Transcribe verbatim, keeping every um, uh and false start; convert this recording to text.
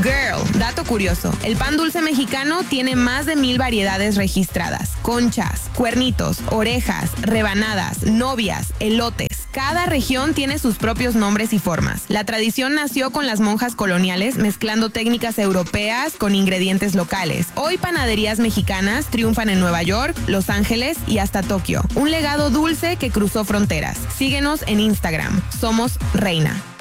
Girl, dato curioso. El pan dulce mexicano tiene más de mil variedades registradas. Conchas, cuernitos, orejas, rebanadas, novias, elotes. Cada región tiene sus propios nombres y formas. La tradición nació con las monjas coloniales mezclando técnicas europeas con ingredientes locales. Hoy panaderías mexicanas triunfan en Nueva York, Los Ángeles y hasta Tokio. Un legado dulce que cruzó fronteras. Síguenos en Instagram. Somos Reina.